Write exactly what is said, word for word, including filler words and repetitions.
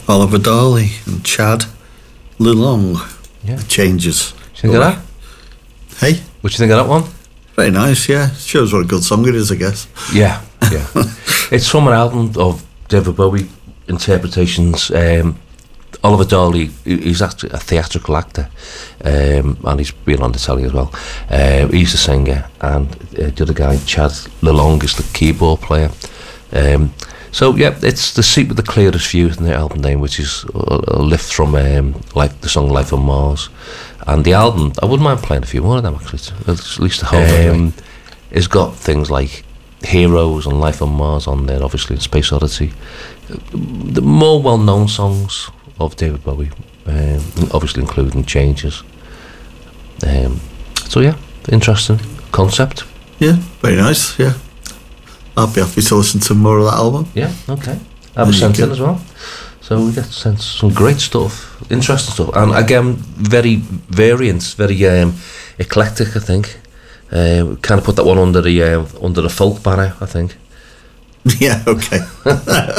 Oliver Darley and Chad Lelong. Yeah. Changes. What do you think of that? Hey? What do you think of that one? Very nice, yeah. Shows what a good song it is, I guess. Yeah, yeah. It's from an album of David Bowie interpretations. Um, Oliver Darley, he's actually a theatrical actor, um, and he's been on the telly as well. Uh, he's the singer, and uh, the other guy, Chad Lelong, is the keyboard player. Um, so yeah, it's The Seat with the Clearest View in the album name, which is a, a lift from um, like the song Life on Mars. And the album, I wouldn't mind playing a few more of them actually, at least the whole um, it's got things like Heroes and Life on Mars on there, obviously, and Space Oddity. The more well-known songs of David Bowie, um, obviously including Changes. Um, so yeah, interesting concept. Yeah, very nice, yeah. I'll be happy to listen to more of that album. Yeah, okay. I was sent in as well. So we get sent some great stuff, interesting stuff, and again, very variant, very um, eclectic. I think. Uh, kind of put that one under the uh, under the folk banner. I think. Yeah. Okay.